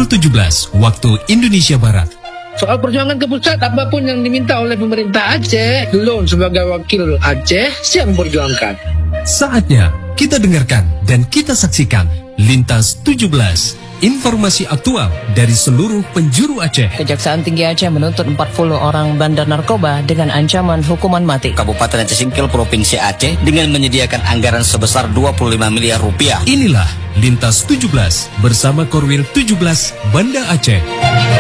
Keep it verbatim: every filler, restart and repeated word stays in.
pukul tujuh belas waktu Indonesia Barat. Soal perjuangan ke pusat, apapun yang diminta oleh pemerintah Aceh, Lon sebagai wakil Aceh siap memperjuangkan. Saatnya kita dengarkan dan kita saksikan Lintas tujuh belas. Informasi aktual dari seluruh penjuru Aceh. Kejaksaan Tinggi Aceh menuntut empat puluh orang bandar narkoba dengan ancaman hukuman mati. Kabupaten Aceh Singkil Provinsi Aceh dengan menyediakan anggaran sebesar dua puluh lima miliar rupiah. Inilah Lintas tujuh belas bersama Korwil tujuh belas Banda Aceh.